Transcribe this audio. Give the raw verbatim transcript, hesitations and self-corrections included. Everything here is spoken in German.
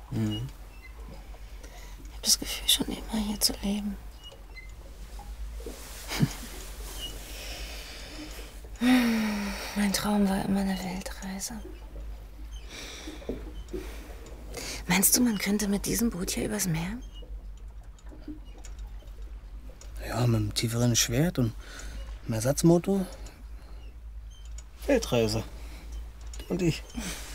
Mhm. Ich habe das Gefühl, schon immer hier zu leben. Mein Traum war immer eine Weltreise. Meinst du, man könnte mit diesem Boot hier übers Meer? Ja, mit einem tieferen Schwert und einem Ersatzmotor. Weltreise. Und ich.